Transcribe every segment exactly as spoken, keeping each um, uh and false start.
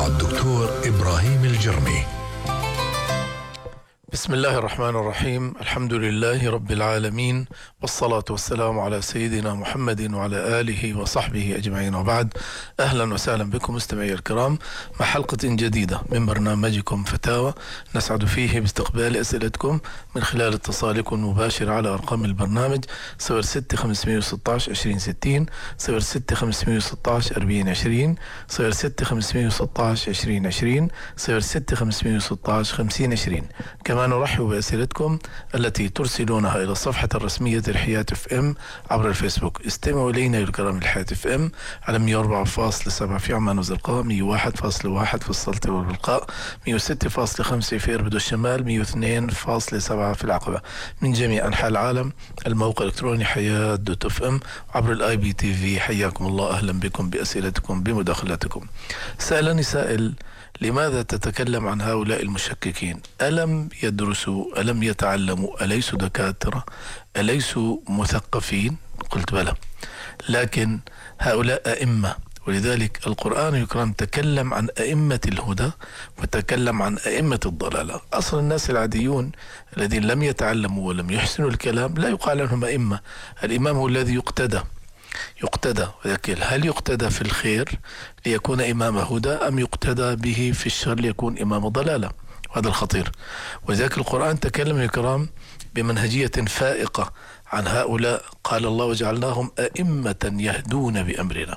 الدكتور إبراهيم الجرمي. بسم الله الرحمن الرحيم. الحمد لله رب العالمين، والصلاة والسلام على سيدنا محمد وعلى آله وصحبه أجمعين، وبعد. أهلا وسهلا بكم مستمعي الكرام مع حلقة جديدة من برنامجكم فتاوى، نسعد فيه باستقبال أسئلتكم من خلال اتصالكم المباشر على أرقام البرنامج صفر ستة خمسمائة وستة عشر عشرين ستين، صفر ستة خمسمائة وستة عشر أربعين عشرين، صفر ستة خمسمائة وستة عشر عشرين عشرين، صفر ستة خمسمائة وستة عشر خمسين عشرين. كما نرحب بأسئلتكم التي ترسلونها إلى الصفحة الرسمية لحياة اف ام عبر الفيسبوك. استمعوا إلينا يا الكرام الحياة اف ام على مئة وأربعة فاصلة سبعة في عمان وزرقاء، مئة وواحد فاصلة واحد في السلطة والبلقاء، مئة وستة فاصلة خمسة في إربد والشمال، مئة واثنين فاصلة سبعة في العقبة. من جميع أنحاء العالم الموقع الإلكتروني حياة دوت اف ام عبر الاي بي تي في. حياكم الله، أهلا بكم بأسئلتكم بمداخلاتكم. سألني سائل: لماذا تتكلم عن هؤلاء المشككين؟ ألم يدرسوا؟ ألم يتعلموا؟ أليسوا دكاترة؟ أليسوا مثقفين؟ قلت بلى، لكن هؤلاء أئمة، ولذلك القرآن الكريم تكلم عن أئمة الهدى وتكلم عن أئمة الضلالة. أصل الناس العاديون الذين لم يتعلموا ولم يحسنوا الكلام لا يقال عنهم أئمة. الإمام هو الذي يقتدى يقتدى ولكن هل يقتدى في الخير ليكون إمام هدى، أم يقتدى به في الشر ليكون إمام ضلالة؟ وهذا الخطير. ولذلك القرآن تكلم يا كرام بمنهجية فائقة عن هؤلاء. قال الله: وجعلناهم أئمة يهدون بأمرنا،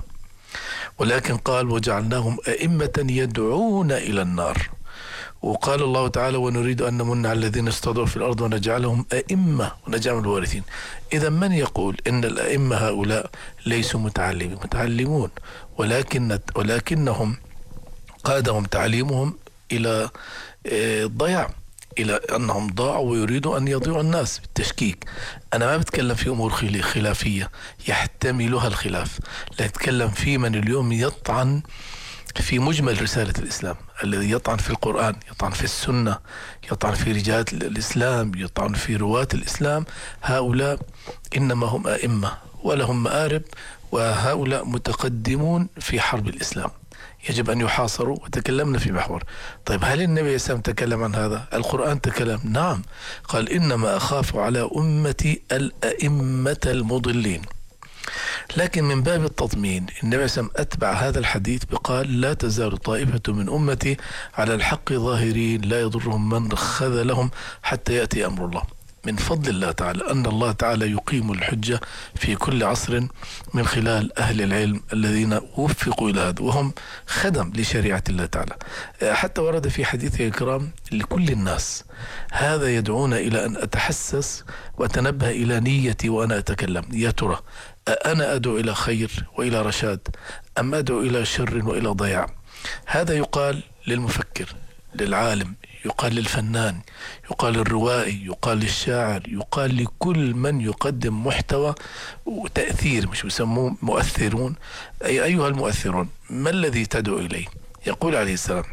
ولكن قال: وجعلناهم أئمة يدعون إلى النار. وقال الله تعالى: ونريد أن نمن على الذين استضعفوا في الأرض ونجعلهم أئمة ونجعلهم الوارثين. إذا من يقول إن الأئمة هؤلاء ليسوا متعلمين؟ متعلمون، ولكن ولكنهم قادهم تعليمهم إلى الضياع، إلى أنهم ضاعوا ويريدوا أن يضيعوا الناس بالتشكيك. أنا ما بتكلم في أمور خلافية يحتملها الخلاف، لا أتكلم في من اليوم يطعن في مجمل رسالة الإسلام، الذي يطعن في القرآن، يطعن في السنة، يطعن في رجال الإسلام، يطعن في رواة الإسلام. هؤلاء إنما هم أئمة ولهم مآرب، وهؤلاء متقدمون في حرب الإسلام، يجب أن يحاصروا. وتكلمنا في محور. طيب، هل النبي صلى الله عليه وسلم تكلم عن هذا؟ القرآن تكلم، نعم، قال: إنما أخاف على أمتي الأئمة المضلين. لكن من باب التضمين النبي صلى الله عليه وسلم أتبع هذا الحديث بقال: لا تزال طائفة من أمتي على الحق ظاهرين لا يضرهم من خذلهم حتى يأتي أمر الله. من فضل الله تعالى أن الله تعالى يقيم الحجة في كل عصر من خلال أهل العلم الذين وفقوا إلى هذا، وهم خدم لشريعة الله تعالى. حتى ورد في حديث الكرام لكل الناس. هذا يدعونا إلى أن أتحسس وأتنبه إلى نيتي وأنا أتكلم. يا ترى أنا أدعو إلى خير وإلى رشاد، أم أدعو إلى شر وإلى ضياع؟ هذا يقال للمفكر، للعالم، يقال للفنان، يقال للروائي، يقال للشاعر، يقال لكل من يقدم محتوى وتأثير، مش بيسموه مؤثرون. أي أيها المؤثرون، ما الذي تدعو إليه؟ يقول عليه السلام: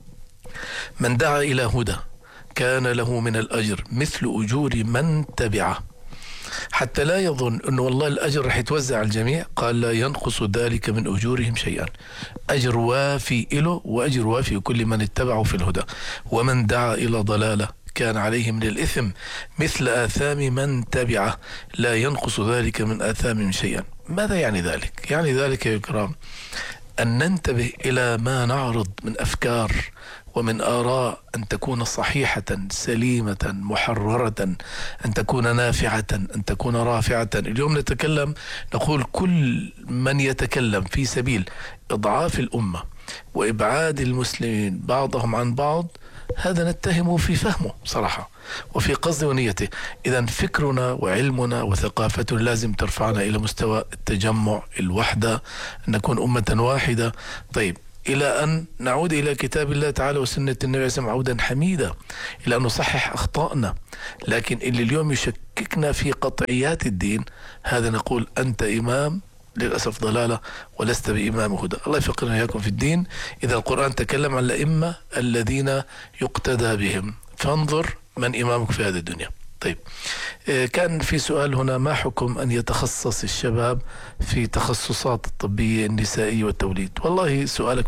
من دعا إلى هدى كان له من الأجر مثل أجور من تبعه، حتى لا يظن أنه والله الأجر رح يتوزع على الجميع. قال: لا ينقص ذلك من أجورهم شيئا. أجر وافي له وأجر وافي كل من اتبعه في الهدى. ومن دعا إلى ضلالة كان عليه من الإثم مثل آثام من تبعه، لا ينقص ذلك من آثامهم شيئا. ماذا يعني ذلك؟ يعني ذلك يا كرام أن ننتبه إلى ما نعرض من أفكار ومن آراء، أن تكون صحيحة سليمة محررة، أن تكون نافعة، أن تكون رافعة. اليوم نتكلم نقول كل من يتكلم في سبيل إضعاف الأمة وإبعاد المسلمين بعضهم عن بعض، هذا نتهمه في فهمه صراحة وفي قصد ونيته. إذن فكرنا وعلمنا وثقافتنا لازم ترفعنا إلى مستوى التجمع، الوحدة، أن نكون أمة واحدة. طيب، إلى أن نعود إلى كتاب الله تعالى وسنة النبي صلى الله عليه وسلم عودا حميدا، إلى أن نصحح أخطائنا. لكن اللي اليوم يشككنا في قطعيات الدين، هذا نقول أنت إمام للأسف ضلالة ولست بإمام هدى. الله يفقهنا إياكم في الدين. إذا القرآن تكلم عن الأئمة الذين يقتدى بهم، فانظر من إمامك في هذه الدنيا. طيب، كان في سؤال هنا: ما حكم أن يتخصص الشباب في تخصصات الطبية النسائية والتوليد؟ والله سؤالك مهم.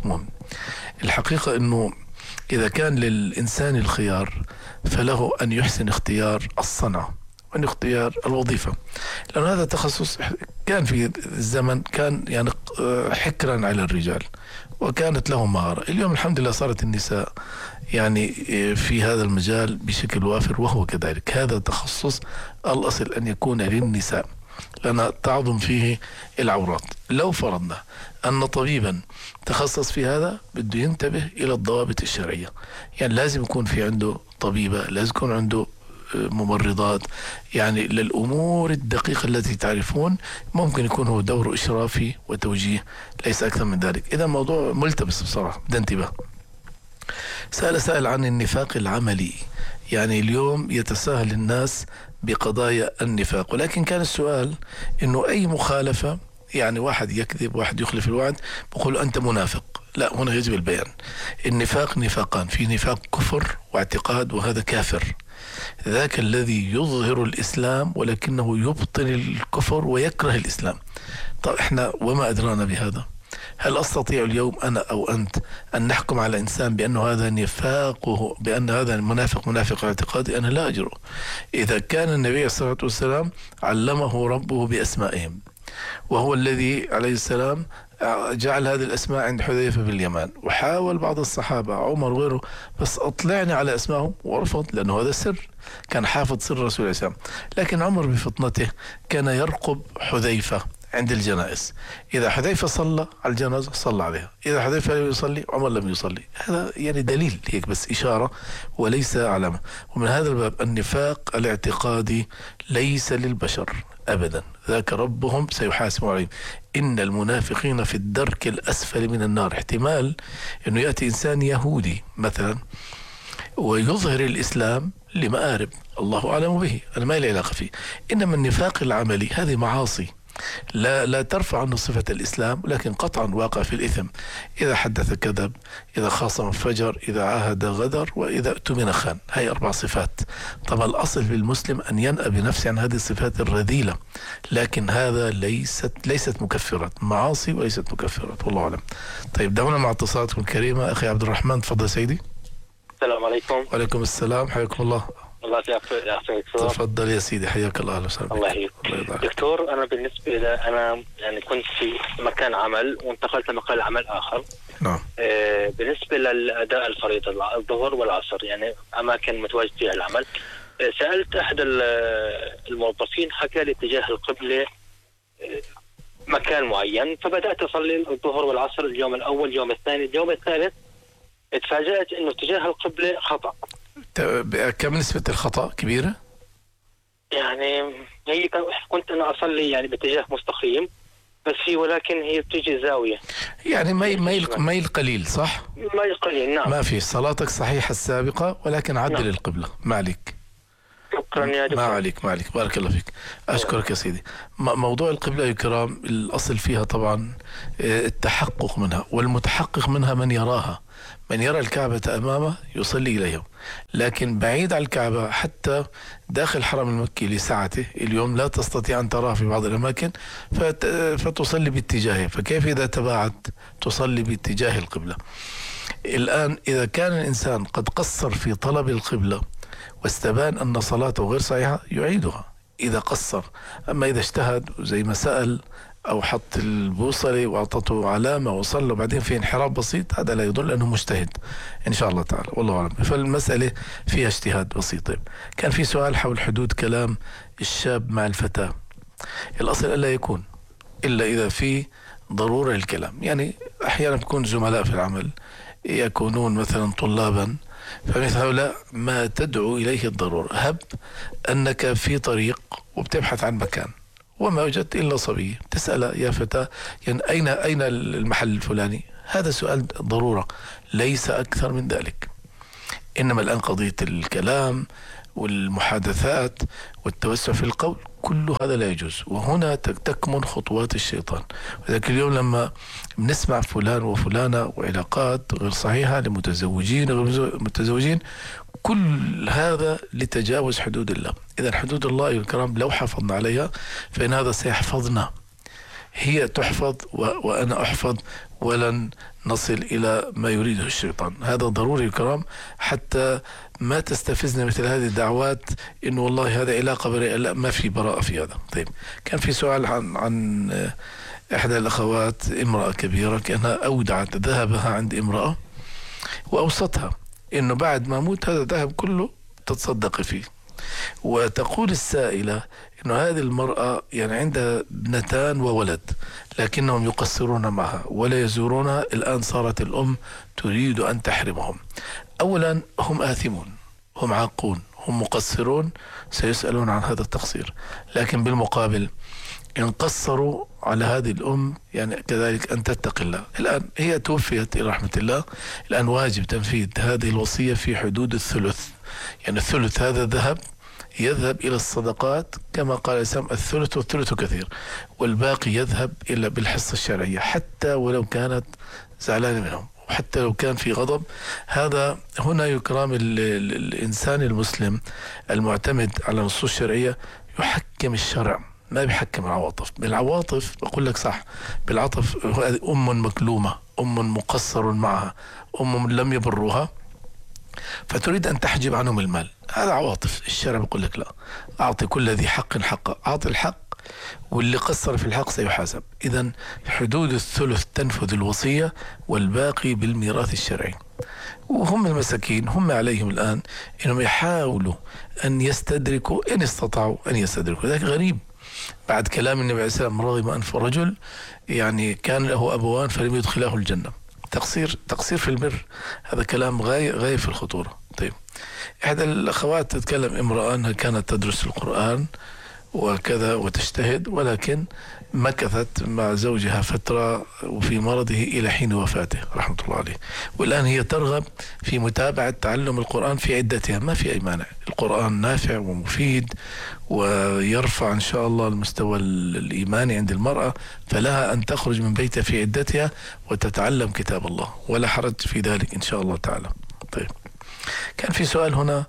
الحقيقة أنه إذا كان للإنسان الخيار فله أن يحسن اختيار الصنعة وأن اختيار الوظيفة، لأن هذا تخصص كان في الزمن كان يعني حكرا على الرجال وكانت لهم مهارة. اليوم الحمد لله صارت النساء يعني في هذا المجال بشكل وافر، وهو كذلك هذا تخصص الأصل أن يكون للنساء لأن تعظم فيه العورات. لو فرضنا أن طبيبا تخصص في هذا بده ينتبه إلى الضوابط الشرعية، يعني لازم يكون في عنده طبيبة، لازم يكون عنده ممرضات، يعني للأمور الدقيقة التي تعرفون ممكن يكون هو دور إشرافي وتوجيه ليس أكثر من ذلك. إذا موضوع ملتبس بصراحة، ده انتباه. سأل سائل عن النفاق العملي، يعني اليوم يتساهل الناس بقضايا النفاق، ولكن كان السؤال إنه أي مخالفة، يعني واحد يكذب واحد يخلف الوعد بقول أنت منافق، لا، هنا يجب البيان. النفاق نفاقان، في نفاق كفر واعتقاد وهذا كافر، ذاك الذي يظهر الإسلام ولكنه يبطن الكفر ويكره الإسلام. طب إحنا وما أدرانا بهذا؟ هل أستطيع اليوم أنا أو أنت أن نحكم على إنسان بأنه هذا نفاقه، بأن هذا المنافق منافق اعتقادي؟ أنا لا أجره. إذا كان النبي عليه الصلاة والسلام علمه ربه بأسمائهم، وهو الذي عليه السلام جعل هذه الأسماء عند حذيفة باليمن، وحاول بعض الصحابة عمر وغيره بس أطلعني على أسمائهم ورفض، لأنه هذا سر، كان حافظ سر رسول الله صلى الله عليه وسلم. لكن عمر بفطنته كان يرقب حذيفة عند الجنائز، إذا حذيفة صلى على الجنازة صلى عليها، إذا حذيفة لم يصلي عمر لم يصلي. هذا يعني دليل هيك بس إشارة وليس علامة. ومن هذا الباب النفاق الاعتقادي ليس للبشر أبدا، ذاك ربهم سيحاسب عليهم. إن المنافقين في الدرك الأسفل من النار. احتمال أنه يأتي إنسان يهودي مثلا ويظهر الإسلام لمآرب الله أعلم به، أنا ما لي علاقة فيه. إنما النفاق العملي هذه معاصي لا لا ترفع عنه صفة الإسلام، لكن قطعا واقع في الإثم. إذا حدث كذب، إذا خاصم فجر، إذا عاهد غدر، وإذا اؤتمن خان. هاي أربع صفات. طبعا الأصل في المسلم أن ينأى بنفسه عن هذه الصفات الرذيلة، لكن هذا ليست ليست مكفرات، معاصي وليست مكفرات، والله أعلم. طيب دعونا مع اتصالاتكم الكريمة. أخي عبد الرحمن تفضل سيدي. السلام عليكم. وعليكم السلام، حياكم الله. الله يعافيك. تفضل يا سيدي، حياك الله. أهلا وسهلا. الله يحييك دكتور. أنا بالنسبة لي أنا يعني كنت في مكان عمل وانتقلت لمكان عمل آخر. نعم. آه بالنسبة للأداء الفريضة الظهر والعصر، يعني أماكن متواجد فيها العمل، آه سألت أحد الموظفين حكى لي اتجاه القبلة آه مكان معين، فبدأت أصلي الظهر والعصر اليوم الأول، اليوم الثاني، اليوم الثالث اتفاجأت إنه اتجاه القبلة خطأ. كم نسبة الخطأ كبيرة؟ يعني هي كنت أنا أصلي يعني باتجاه مستقيم بس هي، ولكن هي بتيجي زاوية، يعني ميل ميل ميل قليل، صح؟ ميل قليل، نعم. ما في، صلاتك صحيحة السابقة، ولكن عدل نعم. القبلة، ما عليك. شكرا يا دكتور. ما عليك ما عليك، بارك الله فيك، أشكرك يا سيدي. موضوع القبلة يا كرام الأصل فيها طبعا التحقق منها، والمتحقق منها من يراها، من يرى الكعبة أمامه يصلي إليها، لكن بعيد عن الكعبة حتى داخل الحرم المكي لساعته اليوم لا تستطيع أن تراها في بعض الأماكن فتصلي باتجاهه. فكيف إذا تباعد تصلي باتجاه القبلة؟ الآن إذا كان الإنسان قد قصر في طلب القبلة واستبان أن صلاته غير صحيحة يعيدها إذا قصر. أما إذا اجتهد زي ما سأل أو حط البوصلة وأعطته علامة وصل وبعدين في انحراف بسيط، هذا لا يدل أنه مجتهد إن شاء الله تعالى، والله أعلم. فالمسألة فيها اجتهاد بسيط. كان في سؤال حول حدود كلام الشاب مع الفتاة. الأصل ألا يكون إلا إذا في ضرورة الكلام، يعني أحيانا بيكون زملاء في العمل، يكونون مثلا طلابا، فمثل هؤلاء ما تدعو إليه الضرورة. هب أنك في طريق وبتبحث عن مكان وما وجدت إلا صبية، تسأل يا فتاة يعني أين أين المحل الفلاني، هذا سؤال ضرورة ليس أكثر من ذلك. إنما الآن قضية الكلام والمحادثات والتوسع في القول كل هذا لا يجوز، وهنا تكمن خطوات الشيطان. وذلك اليوم لما بنسمع فلان وفلانة وعلاقات غير صحيحة لمتزوجين غير متزوجين، كل هذا لتجاوز حدود الله. إذا حدود الله يا الكرام لو حافظنا عليها فإن هذا سيحفظنا، هي تحفظ و... وأنا أحفظ، ولن نصل إلى ما يريده الشيطان. هذا ضروري يا كرام، حتى ما تستفزنا مثل هذه الدعوات إنه والله هذا علاقة بريئة، لا، ما في براءة في هذا. طيب، كان في سؤال عن عن إحدى الأخوات، امرأة كبيرة كأنها أودعت ذهبها عند امرأة وأوصتها إنه بعد ما أموت هذا الذهب كله تتصدق فيه. وتقول السائلة إنه هذه المرأة يعني عندها ابنتان وولد، لكنهم يقصرون معها ولا يزورونها. الآن صارت الأم تريد أن تحرمهم. أولا هم آثمون، هم عاقون، هم مقصرون، سيسألون عن هذا التقصير. لكن بالمقابل إن قصروا على هذه الأم يعني كذلك أن تتقي الله. الآن هي توفيت إلى رحمة الله، الآن واجب تنفيذ هذه الوصية في حدود الثلث. يعني الثلث هذا الذهب يذهب إلى الصدقات كما قال الإسلام، الثلث والثلث كثير، والباقي يذهب إلى بالحصة الشرعية، حتى ولو كانت زعلانة منهم، وحتى لو كان في غضب. هذا هنا يكرم الإنسان المسلم المعتمد على النصوص الشرعية، يحكم الشرع، ما بيحكم العواطف. بالعواطف بقول لك صح، بالعطف أم مكلومة، أم مقصر معها، أم لم يبروها فتريد أن تحجب عنهم المال، هذا عواطف. الشرع بيقول لك لا، أعطي كل ذي حق حقه، أعطي الحق، واللي قصر في الحق سيحاسب. إذن حدود الثلث تنفذ الوصية، والباقي بالميراث الشرعي. وهم المساكين هم عليهم الآن إنهم يحاولوا أن يستدركوا إن استطاعوا أن يستدركوا. ذلك غريب بعد كلام النبي عليه السلام، رغم أنف رجل يعني كان له أبوان فلم يدخلاه الجنة. تقصير تقصير في البر، هذا كلام غاية غاية في الخطورة. طيب، إحدى الأخوات تتكلم امرأة أنها كانت تدرس القرآن وكذا وتجتهد، ولكن مكثت مع زوجها فترة وفي مرضه إلى حين وفاته رحمة الله عليه، والآن هي ترغب في متابعة تعلم القرآن في عدتها. ما في أي مانع، القرآن نافع ومفيد ويرفع إن شاء الله المستوى الإيماني عند المرأة، فلها أن تخرج من بيتها في عدتها وتتعلم كتاب الله، ولا حرج في ذلك إن شاء الله تعالى. طيب، كان في سؤال هنا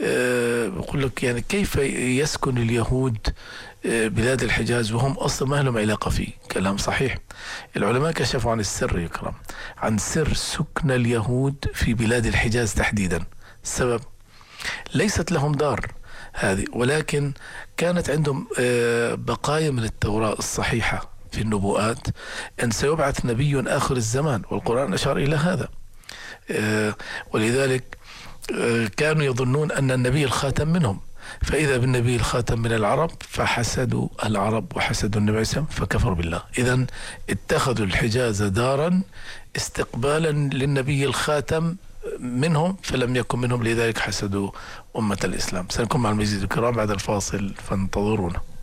بقول لك يعني كيف يسكن اليهود بلاد الحجاز وهم أصلا ما لهم علاقة فيه؟ كلام صحيح. العلماء كشفوا عن السر يكرم، عن سر سكن اليهود في بلاد الحجاز تحديدا. السبب ليست لهم دار هذه، ولكن كانت عندهم بقايا من التوراة الصحيحة في النبوءات أن سيبعث نبي آخر الزمان، والقرآن أشار إلى هذا. ولذلك كانوا يظنون أن النبي الخاتم منهم، فإذا بالنبي الخاتم من العرب فحسدوا العرب وحسدوا النبي عليه السلام فكفروا بالله. إذن اتخذوا الحجاز دارا استقبالا للنبي الخاتم منهم، فلم يكن منهم، لذلك حسدوا أمة الإسلام. سنكون مع المزيد الكرام بعد الفاصل، فانتظرونا.